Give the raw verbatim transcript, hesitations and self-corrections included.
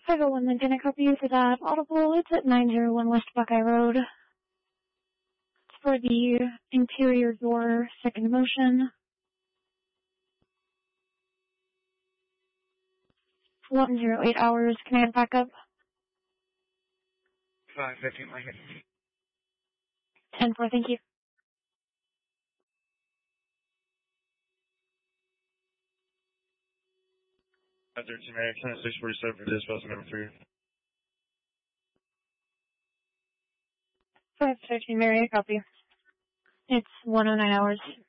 five oh one Lincoln, I copy you for that. Audible, it's at nine oh one West Buckeye Road. It's for the interior door, second motion. one oh eight hours, can I have backup? five fifteen Lincoln. ten four, thank you. five thirteen Mary, six forty-seven for dispatch number three. five thirteen Mary, I copy. It's one oh nine hours.